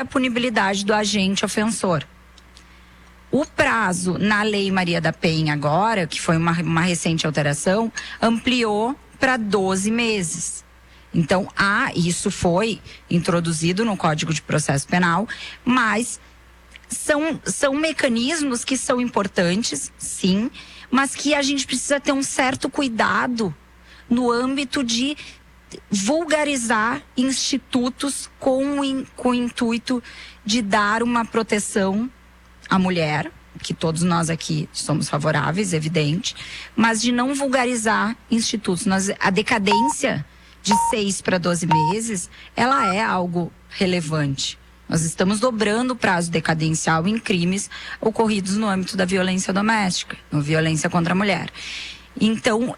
a punibilidade do agente ofensor. O prazo na Lei Maria da Penha agora, que foi uma recente alteração, ampliou para 12 meses. Então, isso foi introduzido no Código de Processo Penal, mas são mecanismos que são importantes, sim, mas que a gente precisa ter um certo cuidado no âmbito de vulgarizar institutos com o intuito de dar uma proteção à mulher, que todos nós aqui somos favoráveis, evidente, mas de não vulgarizar institutos. A decadência de 6 para 12 meses, ela é algo relevante. Nós estamos dobrando o prazo decadencial em crimes ocorridos no âmbito da violência doméstica, na violência contra a mulher. Então,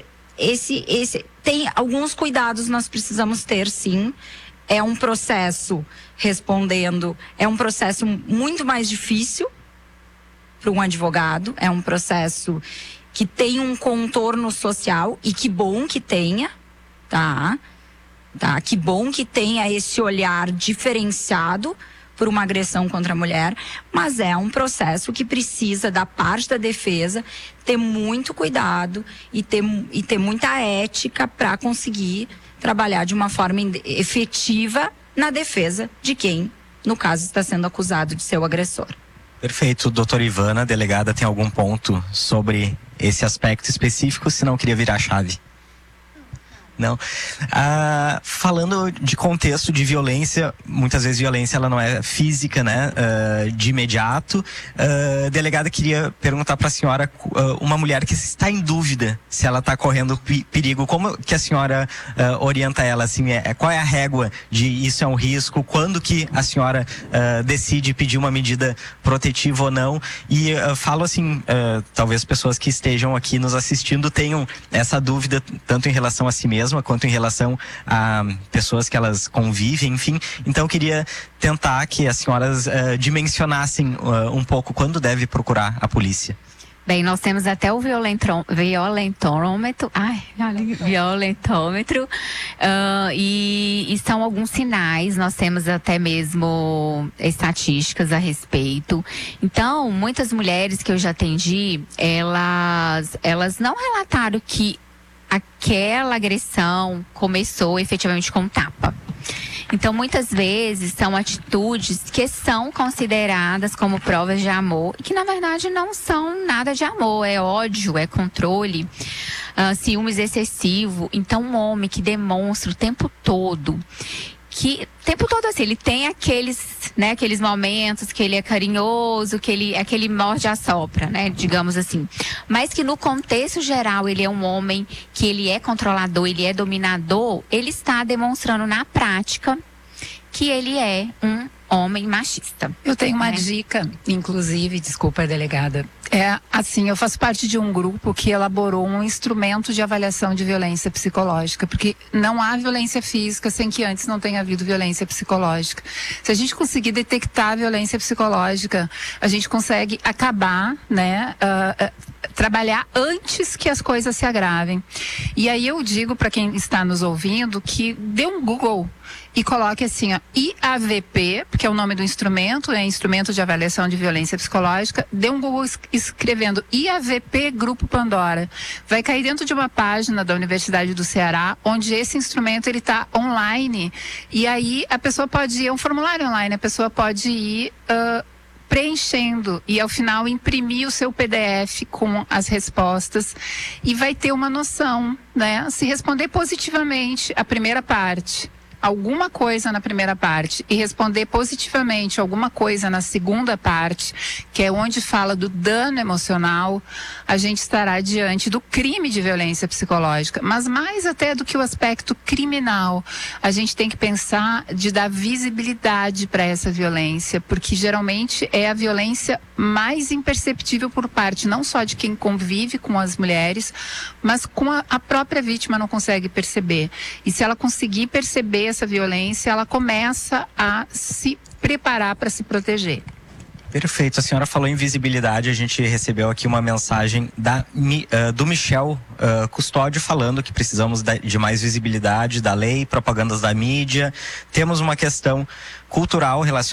tem alguns cuidados nós precisamos ter, sim. É um processo é um processo muito mais difícil para um advogado, é um processo que tem um contorno social, e que bom que tenha, tá? Que bom que tenha esse olhar diferenciado por uma agressão contra a mulher, mas é um processo que precisa, da parte da defesa, ter muito cuidado e ter muita ética para conseguir trabalhar de uma forma efetiva na defesa de quem, no caso, está sendo acusado de ser o agressor. Perfeito. Doutora Ivana, delegada, tem algum ponto sobre esse aspecto específico? Se não, queria virar a chave. Não. Falando de contexto de violência, muitas vezes violência ela não é física, né? De imediato. Delegada, queria perguntar para a senhora, uma mulher que está em dúvida se ela está correndo perigo, como que a senhora orienta ela? Assim, qual é a régua de isso é um risco? Quando que a senhora decide pedir uma medida protetiva ou não? E falo assim, talvez pessoas que estejam aqui nos assistindo tenham essa dúvida, tanto em relação a si mesma quanto em relação a pessoas que elas convivem, enfim. Então eu queria tentar que as senhoras dimensionassem um pouco quando deve procurar a polícia. Bem, nós temos até o violentômetro, e são alguns sinais, nós temos até mesmo estatísticas a respeito. Então, muitas mulheres que eu já atendi, elas não relataram que aquela agressão começou efetivamente com um tapa. Então, muitas vezes, são atitudes que são consideradas como provas de amor e que, na verdade, não são nada de amor. É ódio, é controle, ciúmes excessivo. Então, um homem que demonstra o tempo todo assim, ele tem aqueles momentos que ele é carinhoso, que aquele morde a sopra, né, digamos assim. Mas que no contexto geral ele é um homem que ele é controlador, ele é dominador, ele está demonstrando na prática que ele é um homem machista. Eu tenho uma dica, inclusive, desculpa, delegada. Eu faço parte de um grupo que elaborou um instrumento de avaliação de violência psicológica, porque não há violência física sem que antes não tenha havido violência psicológica. Se a gente conseguir detectar a violência psicológica, a gente consegue acabar, né, trabalhar antes que as coisas se agravem. E aí eu digo para quem está nos ouvindo que dê um Google e coloque assim, IAVP, porque é o nome do instrumento, é Instrumento de Avaliação de Violência Psicológica. Dê um Google escrevendo IAVP Grupo Pandora. Vai cair dentro de uma página da Universidade do Ceará, onde esse instrumento ele está online. E aí a pessoa pode ir, é um formulário online, a pessoa pode ir preenchendo e ao final imprimir o seu PDF com as respostas e vai ter uma noção, né? Se responder positivamente a primeira parte, alguma coisa na primeira parte, e responder positivamente alguma coisa na segunda parte, que é onde fala do dano emocional, a gente estará diante do crime de violência psicológica. Mas mais até do que o aspecto criminal, a gente tem que pensar de dar visibilidade para essa violência, porque geralmente é a violência mais imperceptível por parte não só de quem convive com as mulheres, mas com a própria vítima não consegue perceber. E se ela conseguir perceber essa violência, ela começa a se preparar para se proteger. Perfeito. A senhora falou em visibilidade, a gente recebeu aqui uma mensagem do Michel Custódio falando que precisamos de mais visibilidade da lei, propagandas da mídia. Temos uma questão cultural relacionada